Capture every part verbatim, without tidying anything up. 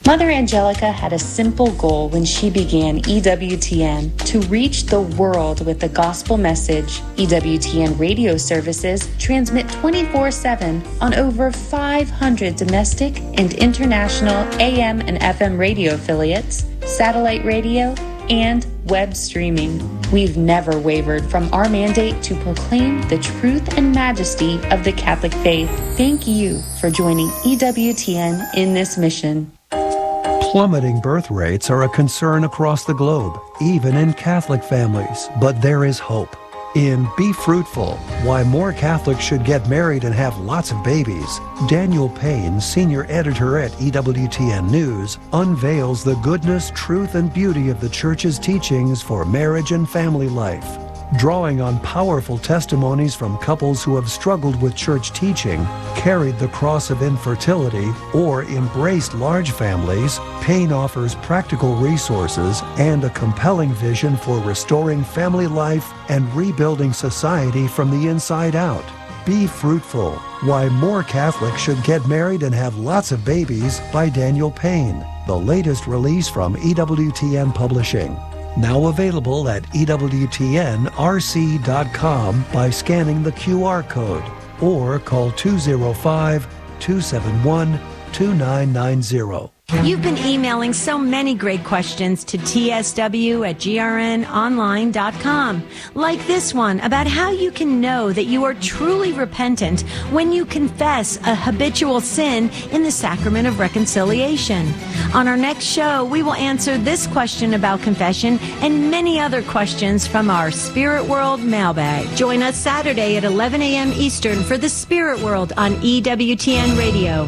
Mother Angelica had a simple goal when she began E W T N: to reach the world with the gospel message. E W T N radio services transmit twenty-four seven on over five hundred domestic and international A M and F M radio affiliates, satellite radio, and web streaming. We've never wavered from our mandate to proclaim the truth and majesty of the Catholic faith. Thank you for joining E W T N in this mission. Plummeting birth rates are a concern across the globe, even in Catholic families, but there is hope. In Be Fruitful, Why More Catholics Should Get Married and Have Lots of Babies, Daniel Payne, senior editor at E W T N News, unveils the goodness, truth, and beauty of the Church's teachings for marriage and family life. Drawing on powerful testimonies from couples who have struggled with church teaching, carried the cross of infertility, or embraced large families, Payne offers practical resources and a compelling vision for restoring family life and rebuilding society from the inside out. Be Fruitful: Why More Catholics Should Get Married and Have Lots of Babies by Daniel Payne, the latest release from E W T N Publishing. Now available at E W T N R C dot com by scanning the Q R code or call two oh five, two seven one, two nine nine zero. You've been emailing so many great questions to T S W at G R N online dot com, like this one about how you can know that you are truly repentant when you confess a habitual sin in the sacrament of reconciliation. On our next show, we will answer this question about confession and many other questions from our Spirit World mailbag. Join us Saturday at eleven a.m. Eastern for the Spirit World on E W T N Radio.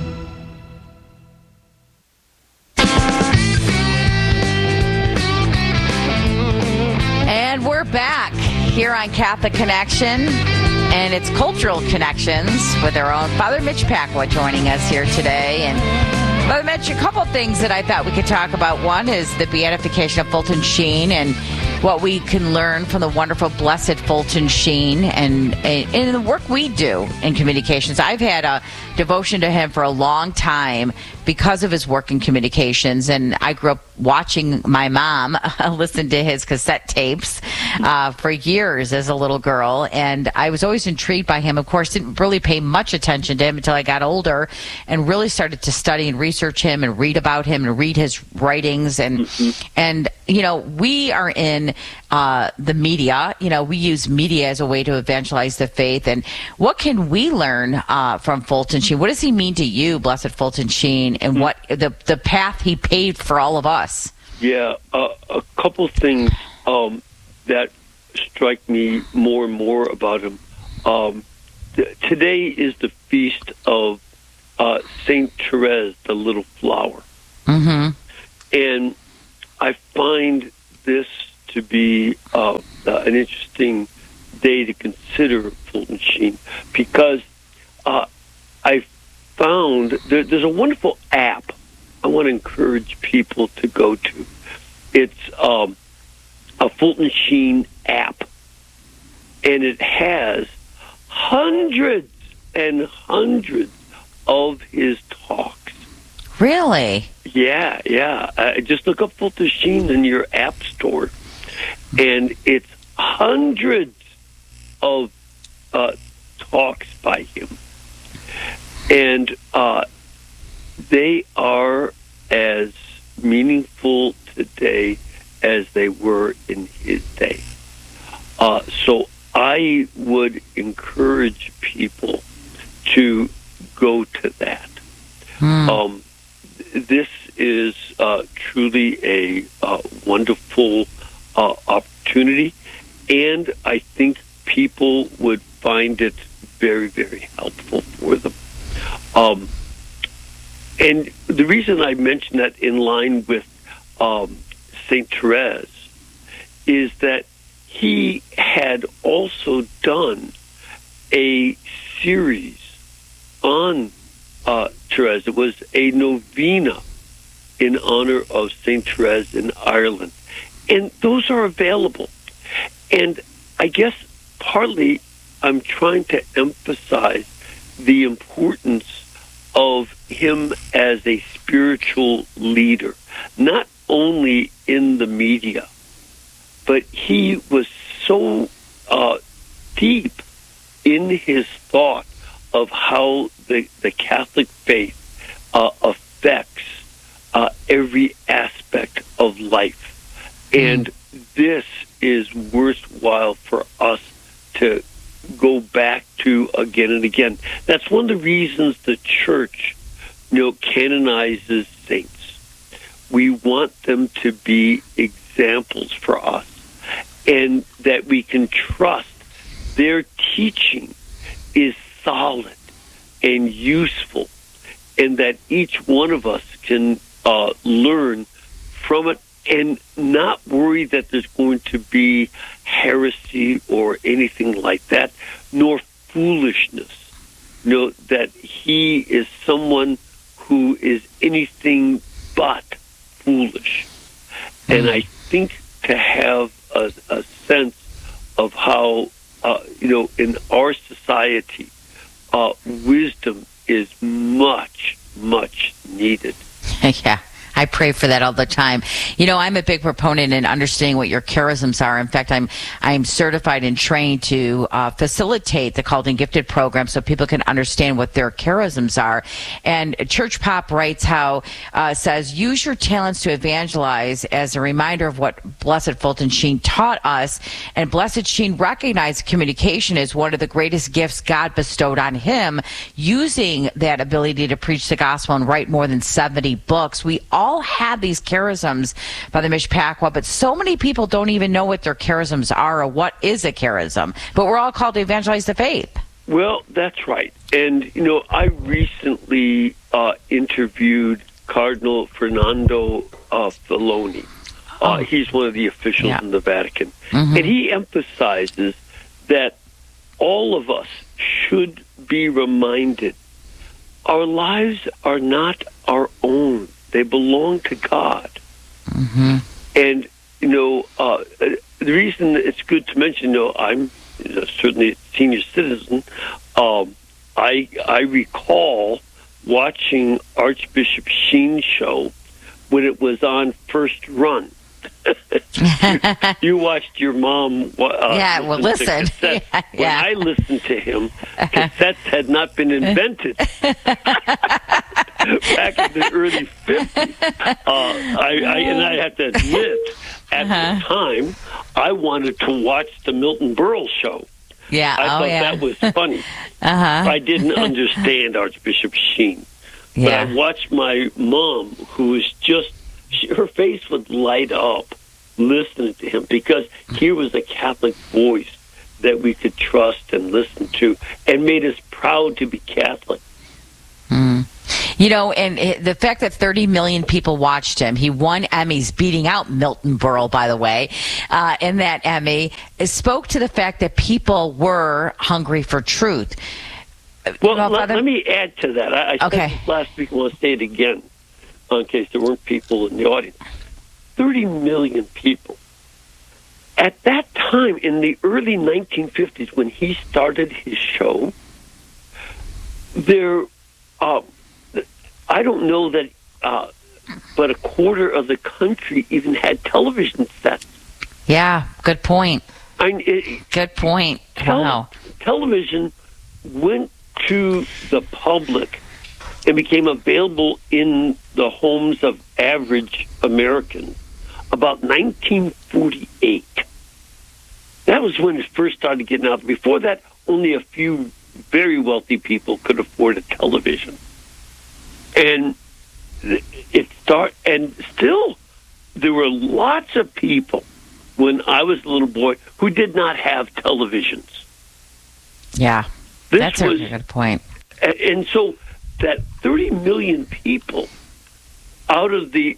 And we're back here on Catholic Connection, and it's Cultural Connections with our own Father Mitch Pacwa joining us here today. And Father Mitch, a couple things that I thought we could talk about. One is the beatification of Fulton Sheen and what we can learn from the wonderful Blessed Fulton Sheen and, and, and the work we do in communications. I've had a devotion to him for a long time because of his work in communications, and I grew up watching my mom listen to his cassette tapes uh, for years as a little girl, and I was always intrigued by him. Of course, didn't really pay much attention to him until I got older and really started to study and research him and read about him and read his writings. And, mm-hmm. and you know, we are in uh, the media. You know, we use media as a way to evangelize the faith. And what can we learn uh, from Fulton Sheen? What does he mean to you, Blessed Fulton Sheen, and what the the path he paved for all of us? Yeah, uh, a couple things um, that strike me more and more about him. Um, th- today is the feast of uh, Saint Therese, the Little Flower. Mm-hmm. And I find this to be uh, uh, an interesting day to consider Fulton Sheen, because uh, I found there, there's a wonderful app I want to encourage people to go to. It's um, a Fulton Sheen app, and it has hundreds and hundreds of his talks. Really? Yeah, yeah. Uh, just look up Fulton Sheen in your app store, and it's hundreds of uh, talks by him. And uh, they are as meaningful today as they were in his day. Uh, so I would encourage people to go to that. Hmm. Um, this is uh, truly a uh, wonderful uh, opportunity, and I think people would find it very, very helpful for them. Um, and the reason I mention that in line with um, Saint Therese is that he had also done a series on uh, Therese. It was a novena in honor of Saint Therese in Ireland. And those are available. And I guess partly I'm trying to emphasize the importance of him as a spiritual leader, not only in the media, but he was so uh, deep in his thought of how the, the Catholic faith uh, affects uh, every aspect of life. And this is worthwhile for us to go back to again and again. That's one of the reasons the church, you know, canonizes saints. We want them to be examples for us, and that we can trust their teaching is solid and useful, and that each one of us can uh, learn from it and not worry that there's going to be heresy or anything like that, nor foolishness. You know, that he is someone who is anything but foolish. Mm-hmm. And I think to have a, a sense of how, uh, you know, in our society, uh, wisdom is much, much needed. Yeah. I pray for that all the time. You know, I'm a big proponent in understanding what your charisms are. In fact, I'm I'm certified and trained to uh, facilitate the Called and Gifted program so people can understand what their charisms are. And Church Pop writes how, uh, says, use your talents to evangelize as a reminder of what Blessed Fulton Sheen taught us. And Blessed Sheen recognized communication as one of the greatest gifts God bestowed on him, using that ability to preach the gospel and write more than seventy books. We all all have these charisms, Father Mishpachwa, but so many people don't even know what their charisms are or what is a charism. But we're all called to evangelize the faith. Well, that's right. And, you know, I recently uh, interviewed Cardinal Fernando uh, Filoni. Uh, oh. He's one of the officials yeah. in the Vatican. Mm-hmm. And he emphasizes that all of us should be reminded our lives are not our own. They belong to God. Mm-hmm. And, you know, uh, the reason it's good to mention, you know, I'm certainly a senior citizen. Um, I I recall watching Archbishop Sheen's show when it was on First Run. you, you watched your mom uh, yeah, well, listen. Yeah, yeah. When I listened to him, cassettes had not been invented. Back in the early fifties. Uh, I, I, and I have to admit, at uh-huh. the time, I wanted to watch the Milton Berle show. Yeah, I oh, thought yeah. that was funny. uh-huh. I didn't understand Archbishop Sheen. Yeah. But I watched my mom, who was just, she, her face would light up listening to him, because here was a Catholic voice that we could trust and listen to, and made us proud to be Catholic. Mm. You know, and it, the fact that thirty million people watched him, he won Emmys, beating out Milton Berle, by the way, uh, in that Emmy, it spoke to the fact that people were hungry for truth. Well, well let, let me add to that. I, I okay. said this last week, and I'll say it again, in case there weren't people in the audience. thirty million people. At that time, in the early nineteen fifties, when he started his show, there... Uh, I don't know that, uh, but a quarter of the country even had television sets. Yeah, good point. I mean, it, good point. Tel- wow. Television went to the public and became available in the homes of average Americans about nineteen forty-eight. That was when it first started getting out. Before that, only a few very wealthy people could afford a television. And it start, and still, there were lots of people when I was a little boy who did not have televisions. Yeah, this that's was, a good point. And so that thirty million people out of the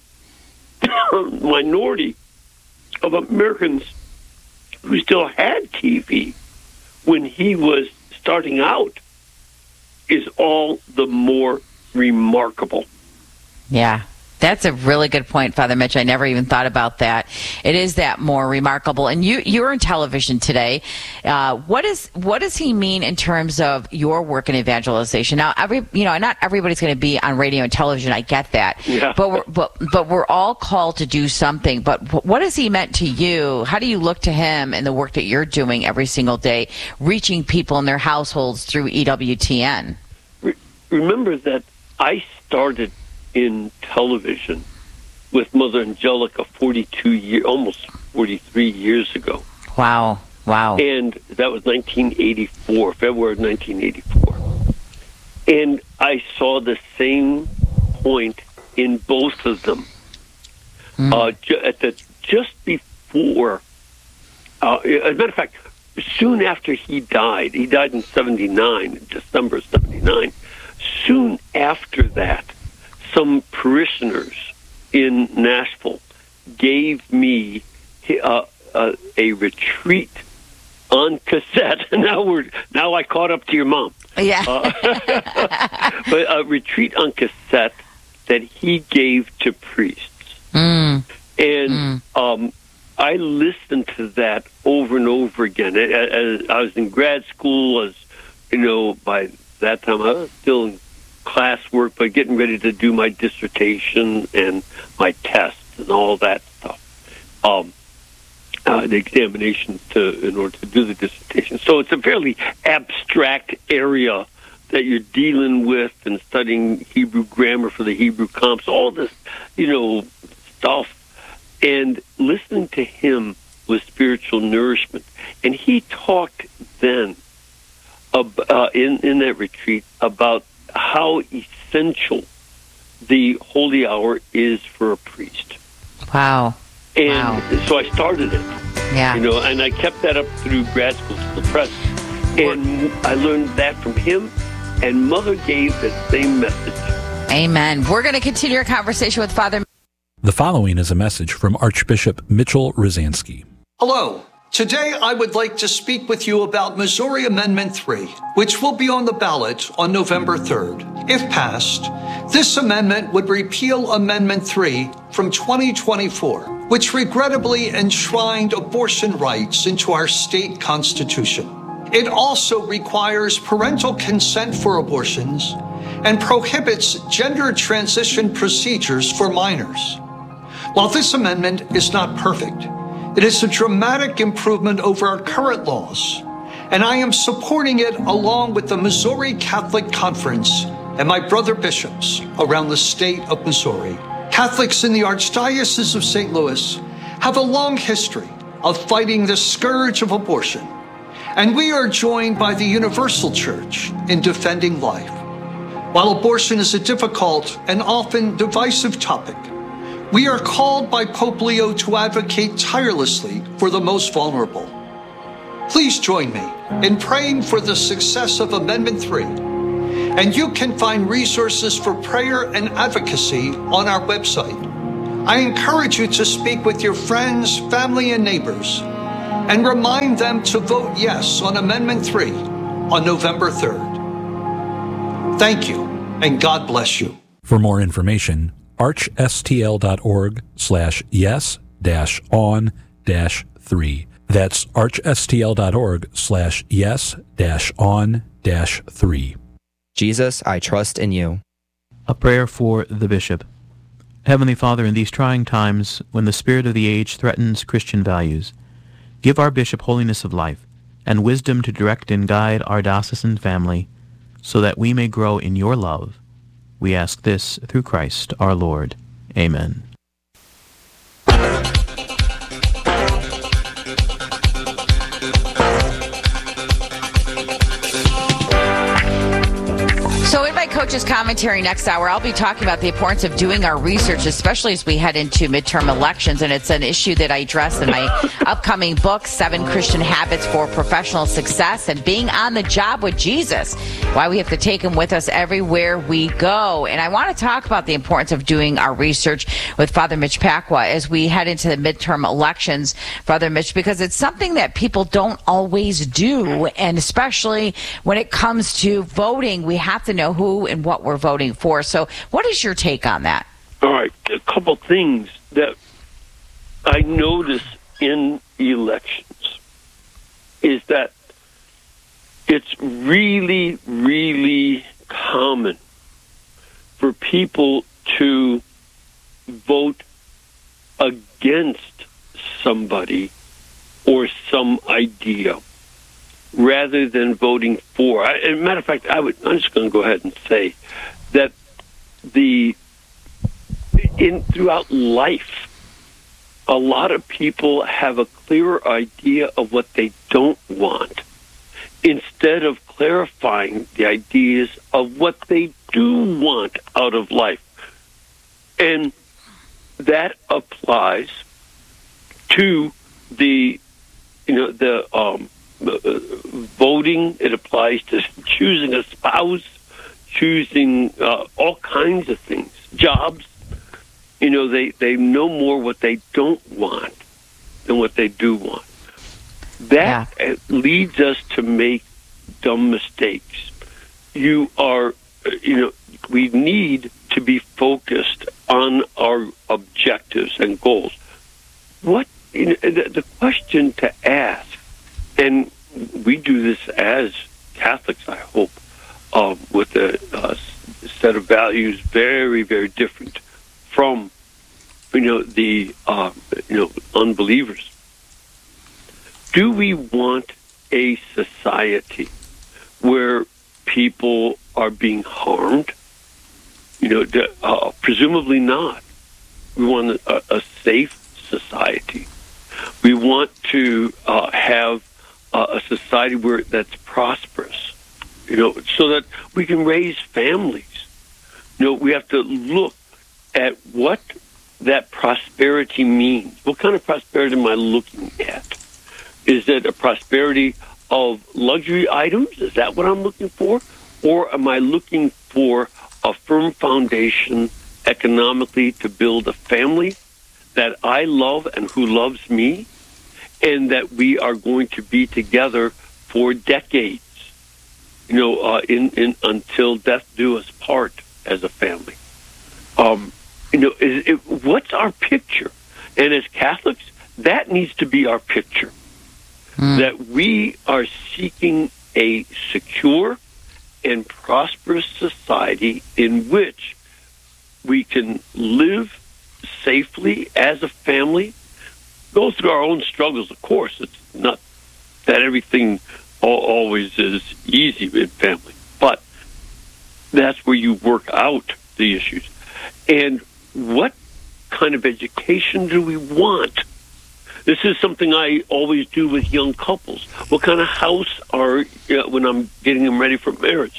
minority of Americans who still had T V when he was starting out is all the more remarkable. Yeah, That's a really good point, Father Mitch. I never even thought about that. It is that more remarkable. And you, you're in television today. Uh, what is what does he mean in terms of your work in evangelization? Now, every you know, not everybody's going to be on radio and television. I get that. Yeah. But we're, but but we're all called to do something. But what has he meant to you? How do you look to him in the work that you're doing every single day, reaching people in their households through E W T N? Remember that I started in television with Mother Angelica forty-two years, almost forty-three years ago. Wow, wow. And that was nineteen eighty-four, February of nineteen eighty-four. And I saw the same point in both of them. Mm. Uh, ju- at the, just before, uh, as a matter of fact, soon after he died, he died in seventy-nine, December of seventy-nine, soon after that, some parishioners in Nashville gave me uh, uh, a retreat on cassette. Now we're now I caught up to your mom. Yeah, uh, but a retreat on cassette that he gave to priests, mm. and mm. Um, I listened to that over and over again. As I was in grad school, as you know, by that time I was still in classwork, but getting ready to do my dissertation and my tests and all that stuff, um, uh, the examinations to in order to do the dissertation. So it's a fairly abstract area that you're dealing with and studying Hebrew grammar for the Hebrew comps, all this, you know, stuff. And listening to him was spiritual nourishment. And he talked then uh, in in that retreat about how essential the holy hour is for a priest. Wow. And wow. so I started it. Yeah. You know, and I kept that up through grad school to the press. And I learned that from him, and Mother gave that same message. Amen. We're going to continue our conversation with Father. The following is a message from Archbishop Mitchell Rosansky. Hello. Today, I would like to speak with you about Missouri Amendment three, which will be on the ballot on November third. If passed, this amendment would repeal Amendment three from twenty twenty-four, which regrettably enshrined abortion rights into our state constitution. It also requires parental consent for abortions and prohibits gender transition procedures for minors. While this amendment is not perfect, it is a dramatic improvement over our current laws, and I am supporting it along with the Missouri Catholic Conference and my brother bishops around the state of Missouri. Catholics in the Archdiocese of Saint Louis have a long history of fighting the scourge of abortion, and we are joined by the Universal Church in defending life. While abortion is a difficult and often divisive topic, we are called by Pope Leo to advocate tirelessly for the most vulnerable. Please join me in praying for the success of Amendment three, and you can find resources for prayer and advocacy on our website. I encourage you to speak with your friends, family, and neighbors, and remind them to vote yes on Amendment three on November third. Thank you, and God bless you. For more information, archstl.org slash yes dash on dash three. That's archstl.org slash yes dash on dash three. Jesus, I trust in you. A prayer for the Bishop. Heavenly Father, in these trying times when the spirit of the age threatens Christian values, give our Bishop holiness of life and wisdom to direct and guide our diocesan family so that we may grow in your love. We ask this through Christ our Lord. Amen. So in my coach's commentary next hour, I'll be talking about the importance of doing our research, especially as we head into midterm elections. And it's an issue that I address in my upcoming book, Seven Christian Habits for Professional Success and Being on the Job with Jesus, why we have to take him with us everywhere we go. And I want to talk about the importance of doing our research with Father Mitch Pacwa as we head into the midterm elections, Father Mitch, because it's something that people don't always do. And especially when it comes to voting, we have to know who and what we're voting for. So what is your take on that? All right, a couple things that I notice in elections is that it's really, really common for people to vote against somebody or some idea rather than voting for. I, as a matter of fact, I would, I'm just going to go ahead and say that the in throughout life, a lot of people have a clearer idea of what they don't want instead of clarifying the ideas of what they do want out of life. And that applies to the, you know, the um, uh, voting. It applies to choosing a spouse, choosing uh, all kinds of things, jobs. You know, they, they know more what they don't want than what they do want. That yeah. leads us to make dumb mistakes. You are, you know, we need to be focused on our objectives and goals. What, you know, the, the question to ask, and we do this as Catholics, I hope, uh, with a uh, set of values very, very different from, you know, the uh, you know unbelievers. Do we want a society where people are being harmed? You know, uh, presumably not. We want a, a safe society. We want to uh, have uh, a society where that's prosperous. You know, so that we can raise families. You know, we have to look at what that prosperity means. What kind of prosperity am I looking at? Is it a prosperity of luxury items? Is that what I'm looking for? Or am I looking for a firm foundation economically to build a family that I love and who loves me, and that we are going to be together for decades, you know, uh, in, in until death do us part as a family? Um, you know, is it, what's our picture? And as Catholics, that needs to be our picture. Mm. That we are seeking a secure and prosperous society in which we can live safely as a family, go through our own struggles, of course. It's not that everything always is easy in family, but that's where you work out the issues. And what kind of education do we want? This is something I always do with young couples. What kind of house are, you know, when I'm getting them ready for marriage?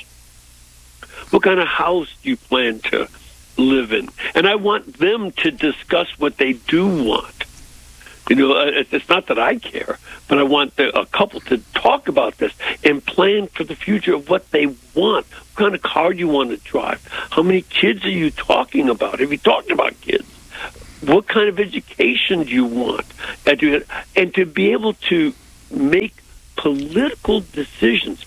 What kind of house do you plan to live in? And I want them to discuss what they do want. You know, it's not that I care, but I want the, a couple to talk about this and plan for the future of what they want. What kind of car do you want to drive? How many kids are you talking about? Have you talked about kids? What kind of education do you want? And to be able to make political decisions.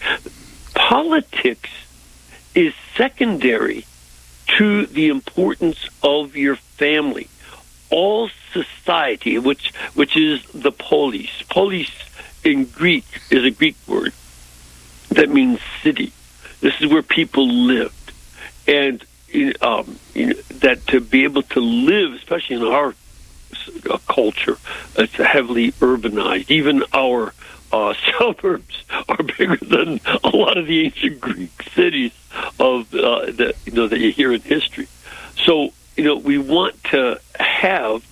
Politics is secondary to the importance of your family. All society, which which is the polis. Polis in Greek is a Greek word that means city. This is where people lived. And um, you know, that to be able to live, especially in our uh, culture, it's heavily urbanized. Even our uh, suburbs are bigger than a lot of the ancient Greek cities of uh, that you know that you hear in history. So you know we want to have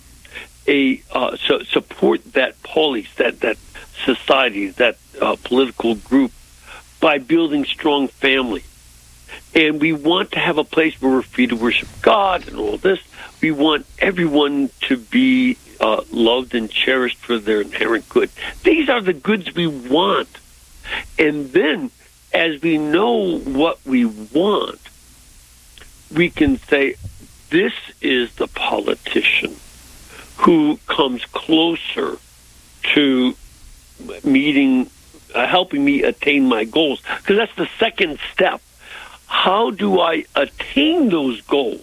a uh, so support that polis, that that society, that uh, political group by building strong family. And we want to have a place where we're free to worship God and all this. We want everyone to be uh, loved and cherished for their inherent good. These are the goods we want. And then, as we know what we want, we can say, this is the politician who comes closer to meeting, uh, helping me attain my goals. Because that's the second step. How do I attain those goals?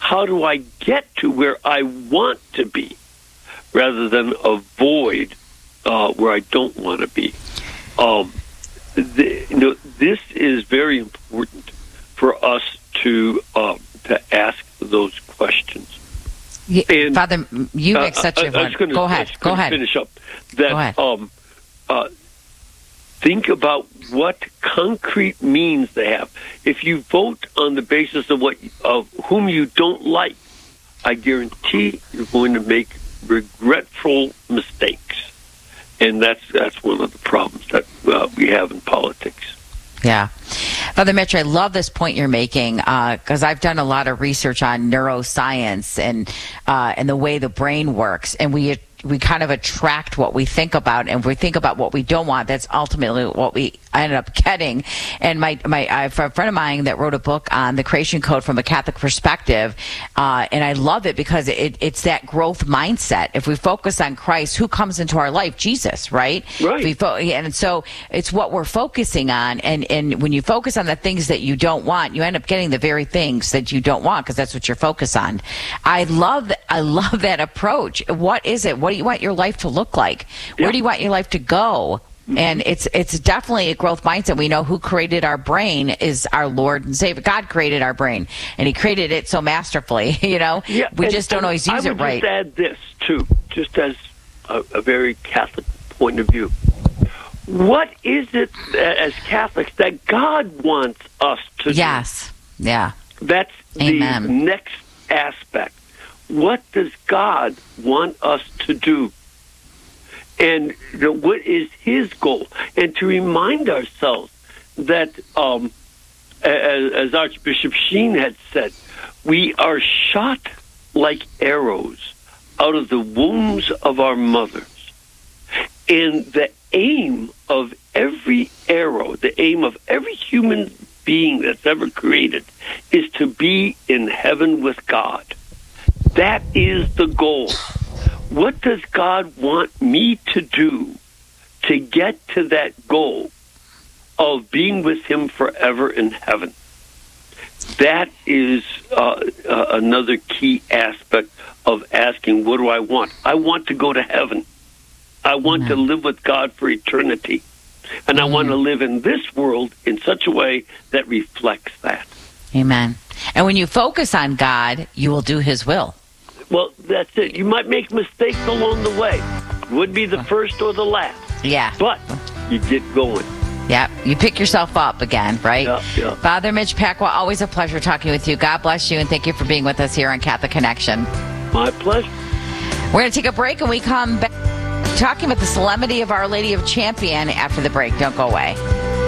how do I get to where I want to be rather than avoid uh, where I don't want to be. Um, the, you know, this is very important for us to uh, to ask those questions. Yeah, and, Father, you make uh, such I, a... I was gonna, go ahead, go ahead. Finish up. That, go ahead. Um, uh, think about what concrete means they have. If you vote on the basis of what of whom you don't like, I guarantee you're going to make regretful mistakes, and that's that's one of the problems that uh, we have in politics. Yeah. Father Mitch, I love this point you're making because uh, I've done a lot of research on neuroscience and uh, and the way the brain works, and we we kind of attract what we think about, and if we think about what we don't want, that's ultimately what we end up getting. And my my I have a friend of mine that wrote a book on the creation code from a Catholic perspective, uh, and I love it because it, it's that growth mindset. If we focus on Christ, who comes into our life? Jesus, right? Right. We fo- and so it's what we're focusing on, and and when you focus on the things that you don't want, you end up getting the very things that you don't want because that's what you're focused on. I love I love that approach. What is it? What do you want your life to look like? Where yeah. do you want your life to go? Mm-hmm. And it's it's definitely a growth mindset. We know who created our brain is our Lord and Savior. God created our brain, and He created it so masterfully. You know, yeah, we and, just don't always use I it would right. Just add this too, just as a, a very Catholic point of view. What is it as Catholics that God wants us to yes. do? Yes. Yeah. That's Amen. The next aspect. What does God want us to do? And you know, what is His goal? And to remind ourselves that, um, as, as Archbishop Sheen had said, we are shot like arrows out of the wombs of our mothers. And the aim of every arrow, the aim of every human being that's ever created, is to be in heaven with God. That is the goal. What does God want me to do to get to that goal of being with Him forever in heaven? That is uh, uh, another key aspect of asking, what do I want? I want to go to heaven. I want Amen. to live with God for eternity. And Amen. I want to live in this world in such a way that reflects that. Amen. And when you focus on God, you will do His will. Well, that's it. You might make mistakes along the way. Would be the first or the last. Yeah. But you get going. Yeah. You pick yourself up again, right? Yeah, yeah. Father Mitch Pacwa, always a pleasure talking with you. God bless you, and thank you for being with us here on Catholic Connection. My pleasure. We're going to take a break, and we come back talking about the Solemnity of Our Lady of Champion after the break. Don't go away.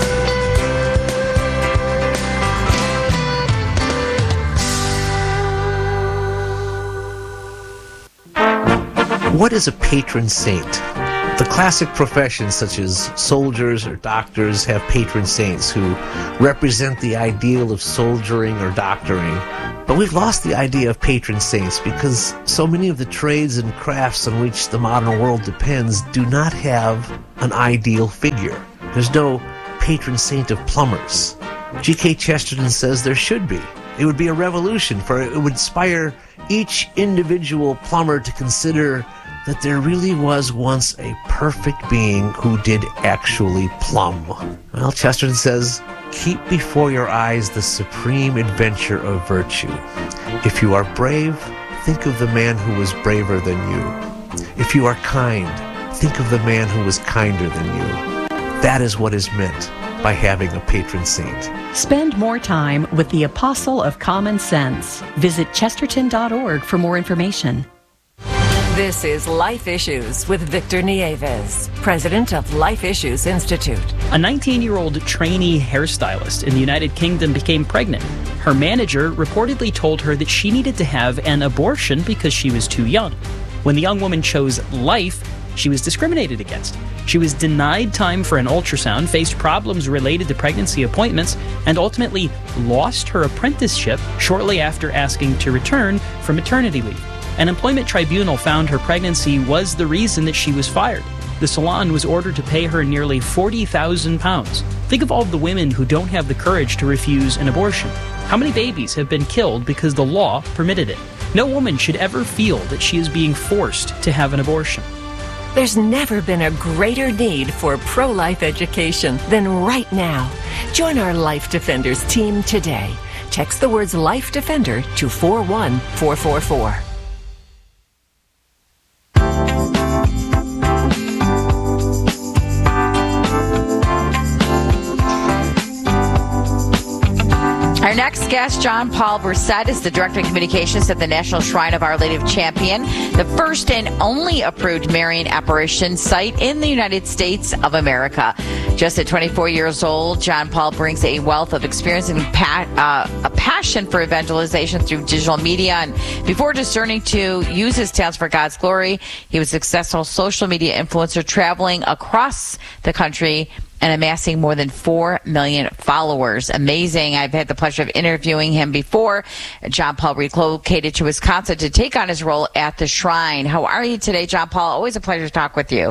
What is a patron saint? The classic professions such as soldiers or doctors have patron saints who represent the ideal of soldiering or doctoring. But we've lost the idea of patron saints because so many of the trades and crafts on which the modern world depends do not have an ideal figure. There's no patron saint of plumbers. G K Chesterton says there should be. It would be a revolution, for it would inspire each individual plumber to consider that there really was once a perfect being who did actually plumb. Well, Chesterton says, keep before your eyes the supreme adventure of virtue. If you are brave, think of the man who was braver than you. If you are kind, think of the man who was kinder than you. That is what is meant by having a patron saint. Spend more time with the Apostle of Common Sense. Visit chesterton dot org for more information. This is Life Issues with Victor Nieves, president of Life Issues Institute. A nineteen-year-old trainee hairstylist in the United Kingdom became pregnant. Her manager reportedly told her that she needed to have an abortion because she was too young. When the young woman chose life, she was discriminated against. She was denied time for an ultrasound, faced problems related to pregnancy appointments, and ultimately lost her apprenticeship shortly after asking to return from maternity leave. An employment tribunal found her pregnancy was the reason that she was fired. The salon was ordered to pay her nearly forty thousand pounds. Think of all of the women who don't have the courage to refuse an abortion. How many babies have been killed because the law permitted it? No woman should ever feel that she is being forced to have an abortion. There's never been a greater need for pro-life education than right now. Join our Life Defenders team today. Text the words Life Defender to four one four four four. Our next guest, John Paul Brissett, is the Director of Communications at the National Shrine of Our Lady of Champion, the first and only approved Marian apparition site in the United States of America. Just at twenty-four years old, John Paul brings a wealth of experience and pa- uh, a passion for evangelization through digital media. And before discerning to use his talents for God's glory, he was a successful social media influencer traveling across the country and amassing more than four million followers. Amazing. I've had the pleasure of interviewing him before. John Paul relocated to Wisconsin to take on his role at the shrine. How are you today, John Paul? Always a pleasure to talk with you.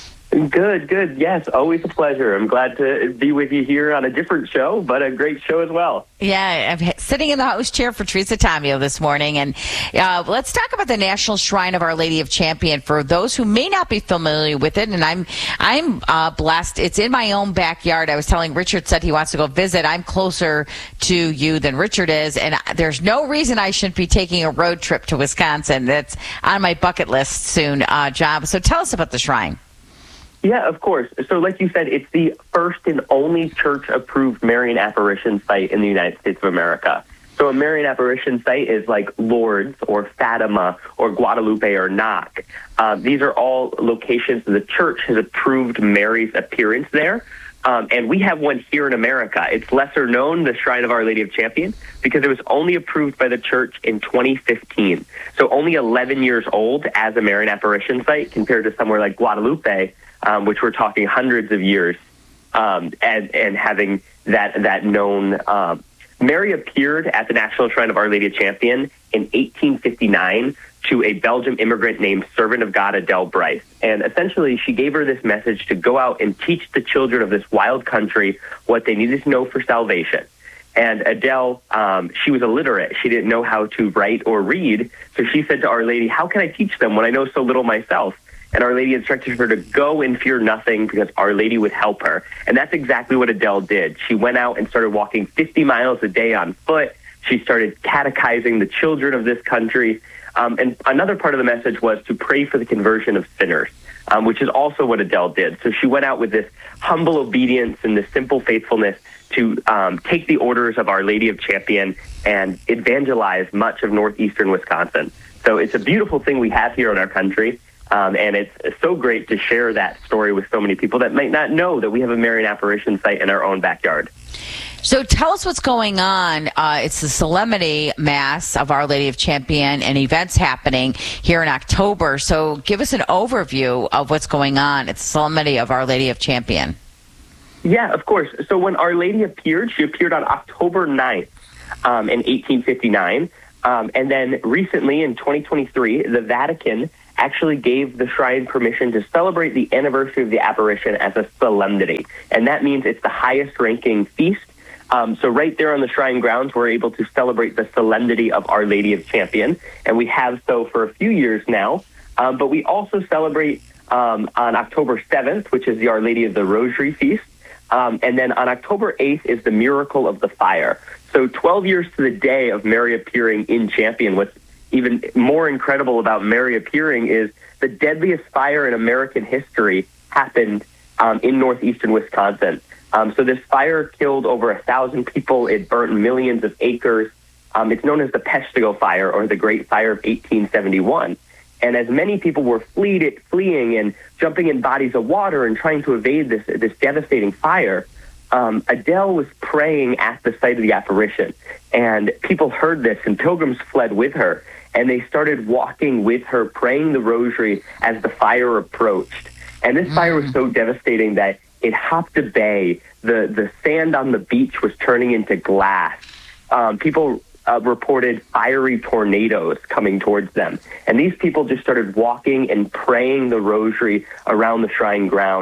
Good, good. Yes, always a pleasure. I'm glad to be with you here on a different show, but a great show as well. Yeah, I'm sitting in the host chair for Teresa Tomeo this morning, and uh, let's talk about the National Shrine of Our Lady of Champion for those who may not be familiar with it. And I'm I'm uh, blessed. It's in my own backyard. I was telling Richard said he wants to go visit. I'm closer to you than Richard is, and there's no reason I shouldn't be taking a road trip to Wisconsin. That's on my bucket list soon, uh, John. So tell us about the shrine. Yeah, of course. So like you said, it's the first and only church-approved Marian apparition site in the United States of America. So a Marian apparition site is like Lourdes or Fatima or Guadalupe or Knock. Uh, these are all locations that the church has approved Mary's appearance there. Um, and we have one here in America. It's lesser known, the Shrine of Our Lady of Champion, because it was only approved by the church in twenty fifteen. So only eleven years old as a Marian apparition site compared to somewhere like Guadalupe, Um, which we're talking hundreds of years, um, and, and having that that known. Um, Mary appeared at the National Shrine of Our Lady of Champion in eighteen fifty-nine to a Belgian immigrant named Servant of God Adele Bryce. And essentially, she gave her this message to go out and teach the children of this wild country what they needed to know for salvation. And Adele, um, she was illiterate. She didn't know how to write or read. So she said to Our Lady, how can I teach them when I know so little myself? And Our Lady instructed her to go and fear nothing because Our Lady would help her. And that's exactly what Adele did. She went out and started walking fifty miles a day on foot. She started catechizing the children of this country. Um, and another part of the message was to pray for the conversion of sinners, um, which is also what Adele did. So she went out with this humble obedience and this simple faithfulness to um, take the orders of Our Lady of Champion and evangelize much of northeastern Wisconsin. So it's a beautiful thing we have here in our country. Um, and it's so great to share that story with so many people that might not know that we have a Marian apparition site in our own backyard. So tell us what's going on. Uh, it's the Solemnity Mass of Our Lady of Champion and events happening here in October. So give us an overview of what's going on at the Solemnity of Our Lady of Champion. Yeah, of course. So when Our Lady appeared, she appeared on October ninth um, in eighteen fifty-nine. Um, and then recently in twenty twenty-three, the Vatican actually gave the shrine permission to celebrate the anniversary of the apparition as a solemnity. And that means it's the highest ranking feast. Um, so right there on the shrine grounds, we're able to celebrate the solemnity of Our Lady of Champion. And we have so for a few years now. Um, but we also celebrate um, on October seventh, which is the Our Lady of the Rosary feast. Um, and then on October eighth is the Miracle of the Fire. So twelve years to the day of Mary appearing in Champion. What's even more incredible about Mary appearing is the deadliest fire in American history happened um, in northeastern Wisconsin. Um, so this fire killed over a thousand people. It burnt millions of acres. Um, it's known as the Peshtigo Fire or the Great Fire of eighteen seventy-one. And as many people were fleed, fleeing and jumping in bodies of water and trying to evade this, this devastating fire, Um, Adele was praying at the site of the apparition, and people heard this, and pilgrims fled with her, and they started walking with her, praying the rosary as the fire approached. And this mm. fire was so devastating that it hopped a bay. The, the sand on the beach was turning into glass. Um, people uh, reported fiery tornadoes coming towards them. And these people just started walking and praying the rosary around the shrine grounds.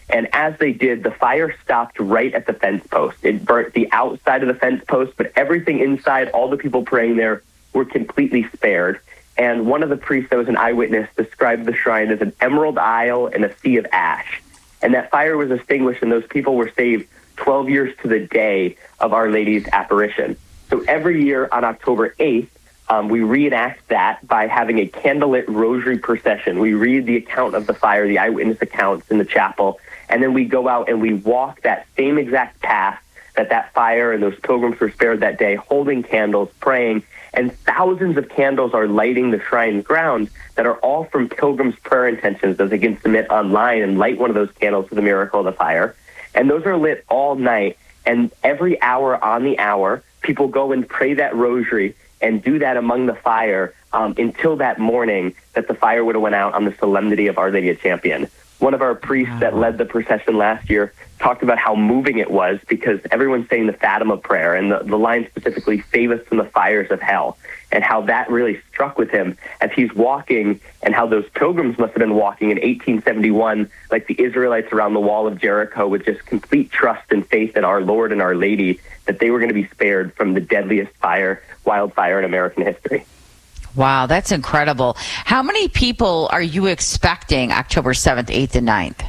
And as they did, the fire stopped right at the fence post. It burnt the outside of the fence post, but everything inside, all the people praying there, were completely spared. And one of the priests that was an eyewitness described the shrine as an emerald isle and a sea of ash. And that fire was extinguished, and those people were saved twelve years to the day of Our Lady's apparition. So every year on October eighth, um, we reenact that by having a candlelit rosary procession. We read the account of the fire, the eyewitness accounts in the chapel, and then we go out and we walk that same exact path that that fire and those pilgrims were spared that day, holding candles, praying, and thousands of candles are lighting the shrine's grounds that are all from pilgrims' prayer intentions that they can submit online and light one of those candles for the miracle of the fire. And those are lit all night, and every hour on the hour, people go and pray that rosary and do that among the fire um, until that morning that the fire would have went out on the solemnity of Our Lady of Champion. One of our priests wow. that led the procession last year talked about how moving it was because everyone's saying the Fatima prayer, and the, the line specifically, save us from the fires of hell, and how that really struck with him as he's walking, and how those pilgrims must have been walking in eighteen seventy-one like the Israelites around the wall of Jericho with just complete trust and faith in our Lord and Our Lady that they were going to be spared from the deadliest fire, wildfire in American history. Wow, that's incredible. How many people are you expecting October seventh, eighth, and ninth?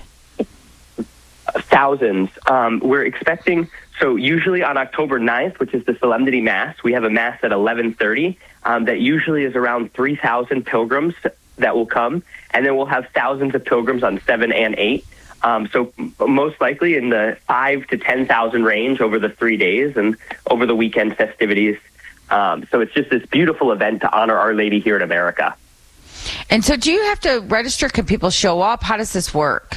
Thousands. Um, we're expecting, so usually on October ninth, which is the Solemnity Mass, we have a Mass at eleven thirty um, that usually is around three thousand pilgrims that will come, and then we'll have thousands of pilgrims on seven and eight. Um, so most likely in the five to ten thousand range over the three days and over the weekend festivities. Um, so it's just this beautiful event to honor Our Lady here in America. And so do you have to register? Can people show up? How does this work?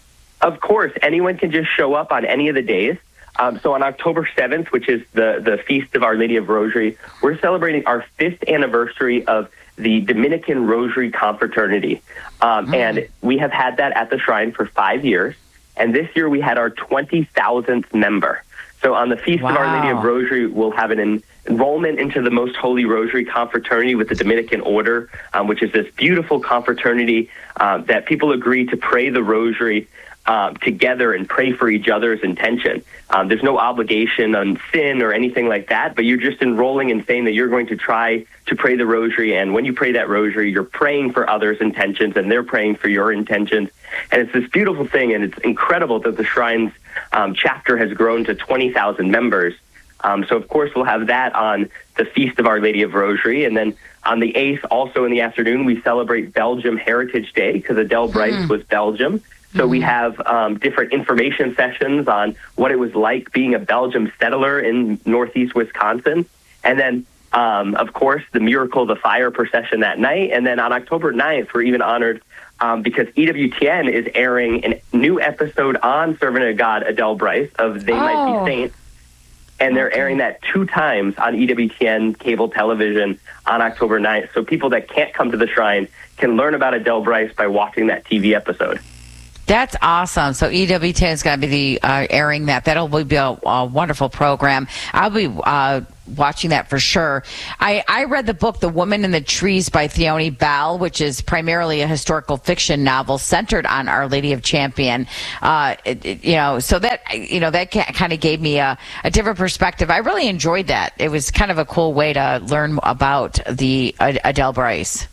Of course, anyone can just show up on any of the days. Um, so on October seventh, which is the, the Feast of Our Lady of Rosary, we're celebrating our fifth anniversary of the Dominican Rosary Confraternity. Um, mm. And we have had that at the shrine for five years. And this year we had our twenty thousandth member. So on the Feast wow. of Our Lady of Rosary, we'll have an en- enrollment into the Most Holy Rosary Confraternity with the Dominican Order, um, which is this beautiful confraternity uh, that people agree to pray the rosary um, together and pray for each other's intention. Um, there's no obligation on sin or anything like that, but you're just enrolling and saying that you're going to try to pray the rosary, and when you pray that rosary, you're praying for others' intentions, and they're praying for your intentions. And it's this beautiful thing, and it's incredible that the Shrine's um, chapter has grown to twenty thousand members. Um, so, of course, we'll have that on the Feast of Our Lady of Rosary. And then on the eighth, also in the afternoon, we celebrate Belgium Heritage Day because Adele Bryce mm. was Belgium. So mm-hmm. we have um, different information sessions on what it was like being a Belgium settler in northeast Wisconsin. And then, um, of course, the Miracle of the Fire procession that night. And then on October ninth, we're even honored um, because E W T N is airing a new episode on Servant of God, Adele Bryce, of They oh. Might Be Saints. And they're airing that two times on E W T N cable television on October ninth. So people that can't come to the shrine can learn about Adele Bryce by watching that T V episode. That's awesome. So E W T N is going to be the, uh, airing that. That'll be a, a wonderful program. I'll be uh, watching that for sure. I, I read the book The Woman in the Trees by Theoni Bell, which is primarily a historical fiction novel centered on Our Lady of Champion. Uh, it, it, you know, so that you know that kind of gave me a, a different perspective. I really enjoyed that. It was kind of a cool way to learn about the uh, Adele Bryce.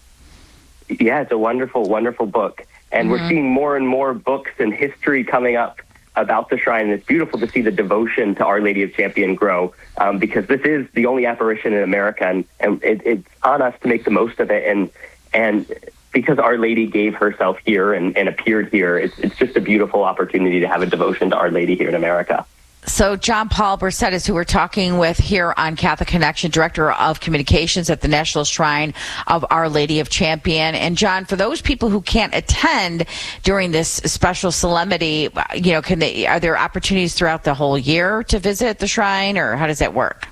Yeah, it's a wonderful, wonderful book. And mm-hmm. we're seeing more and more books and history coming up about the shrine. And it's beautiful to see the devotion to Our Lady of Champion grow um, because this is the only apparition in America, and, and it, it's on us to make the most of it. And and because Our Lady gave herself here and, and appeared here, it's, it's just a beautiful opportunity to have a devotion to Our Lady here in America. So John Paul Brissett is who we're talking with here on Catholic Connection, Director of Communications at the National Shrine of Our Lady of Champion. And John, for those people who can't attend during this special solemnity, you know, can they, are there opportunities throughout the whole year to visit the shrine, or how does that work?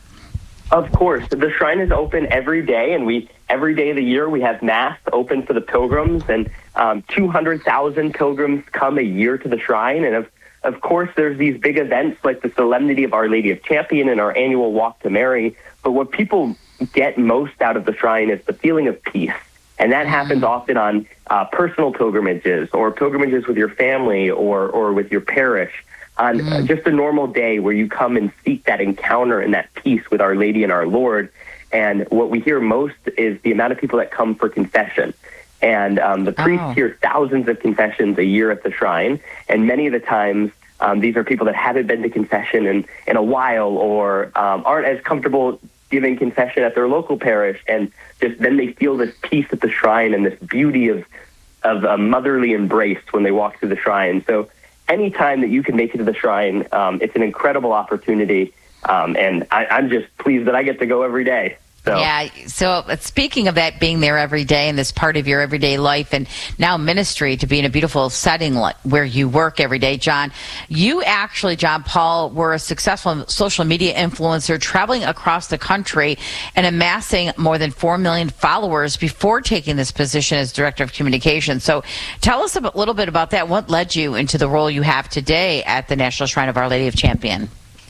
Of course. The shrine is open every day, and we every day of the year we have Mass open for the pilgrims, and um, two hundred thousand pilgrims come a year to the shrine. And of Of course, there's these big events like the Solemnity of Our Lady of Champion and our annual Walk to Mary. But what people get most out of the shrine is the feeling of peace And that happens often on uh, personal pilgrimages or pilgrimages with your family or, or with your parish on mm. just a normal day where you come and seek that encounter and that peace with Our Lady and our Lord. And what we hear most is the amount of people that come for confession. And um, the priests oh. hear thousands of confessions a year at the shrine. And many of the times, um, these are people that haven't been to confession in, in a while or um, aren't as comfortable giving confession at their local parish. And just then they feel this peace at the shrine and this beauty of, of a motherly embrace when they walk through the shrine. So anytime that you can make it to the shrine, um, it's an incredible opportunity. Um, and I, I'm just pleased that I get to go every day. So. Yeah. So speaking of that being there every day and this part of your everyday life and now ministry to be in a beautiful setting where you work every day, John, you actually, John Paul, were a successful social media influencer traveling across the country and amassing more than four million followers before taking this position as Director of Communications. So tell us a little bit about that. What led you into the role you have today at the National Shrine of Our Lady of Champion?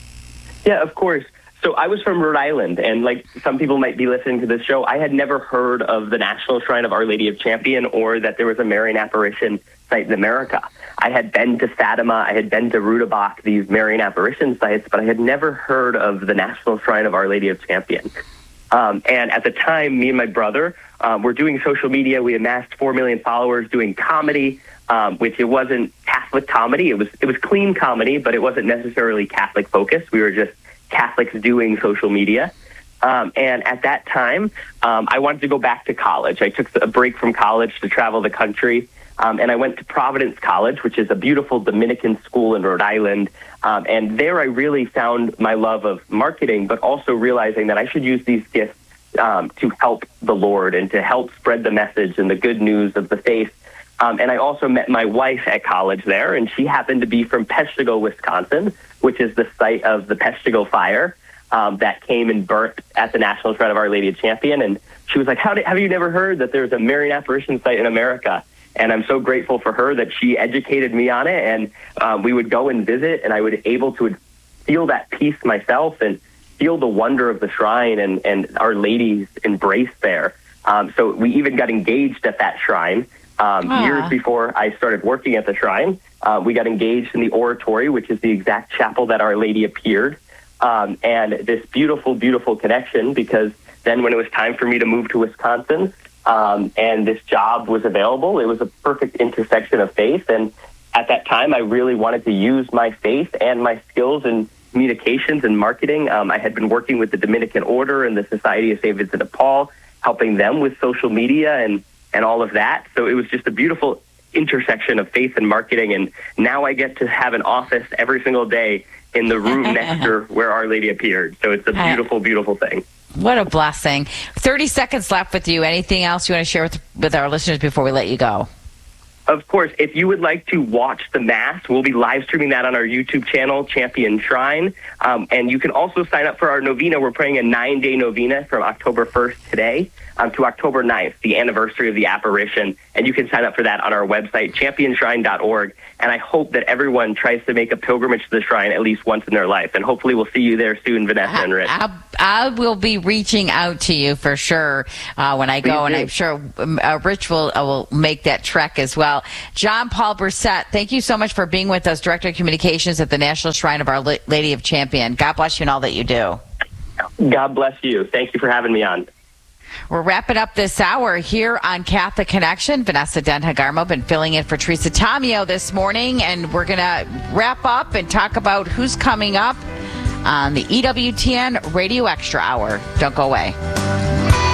Yeah, of course. So I was from Rhode Island, and like some people might be listening to this show, I had never heard of the National Shrine of Our Lady of Champion or that there was a Marian apparition site in America. I had been to Fatima, I had been to Rudabach, these Marian apparition sites, but I had never heard of the National Shrine of Our Lady of Champion. Um, and at the time, me and my brother um, were doing social media. We amassed four million followers doing comedy, um, which it wasn't Catholic comedy. It was it was clean comedy, but it wasn't necessarily Catholic focused. We were just Catholics doing social media. Um, and at that time, um, I wanted to go back to college. I took a break from college to travel the country, um, and I went to Providence College, which is a beautiful Dominican school in Rhode Island. Um, and there I really found my love of marketing, but also realizing that I should use these gifts um, to help the Lord and to help spread the message and the good news of the faith. Um, and I also met my wife at college there, and she happened to be from Peshtigo, Wisconsin, which is the site of the Peshtigo fire um, that came and burnt at the National Shrine of Our Lady of Champion. And she was like, How did, have you never heard that there's a Marian apparition site in America? And I'm so grateful for her that she educated me on it. And um, we would go and visit, and I would able to feel that peace myself and feel the wonder of the shrine and, and Our Lady's embrace there. Um, so we even got engaged at that shrine. Um, years before I started working at the shrine, uh, we got engaged in the oratory, which is the exact chapel that Our Lady appeared. Um, and this beautiful, beautiful connection, because then when it was time for me to move to Wisconsin um, and this job was available, it was a perfect intersection of faith. And at that time, I really wanted to use my faith and my skills in communications and marketing. Um, I had been working with the Dominican Order and the Society of Saint Vincent de Paul, helping them with social media and and all of that. So it was just a beautiful intersection of faith and marketing. And now I get to have an office every single day in the room next to where Our Lady appeared. So it's a beautiful, beautiful thing. What a blessing. thirty seconds left with you. Anything else you want to share with, with our listeners before we let you go? Of course, if you would like to watch the Mass, we'll be live streaming that on our YouTube channel, Champion Shrine. Um, and you can also sign up for our novena. We're praying a nine-day novena from October first today um, to October ninth, the anniversary of the apparition. And you can sign up for that on our website, champion shrine dot org. And I hope that everyone tries to make a pilgrimage to the shrine at least once in their life. And hopefully we'll see you there soon, Vanessa I, and Rich. I, I will be reaching out to you for sure uh, when I go. Please and do. I'm sure uh, Rich will, uh, will make that trek as well. John Paul Brissett, thank you so much for being with us, Director of Communications at the National Shrine of Our Lady of Champion. God bless you and all that you do. God bless you. Thank you for having me on. We're wrapping up this hour here on Catholic Connection. Vanessa Denhagarmo been filling in for Teresa Tomeo this morning, and we're going to wrap up and talk about who's coming up on the E W T N Radio Extra Hour. Don't go away.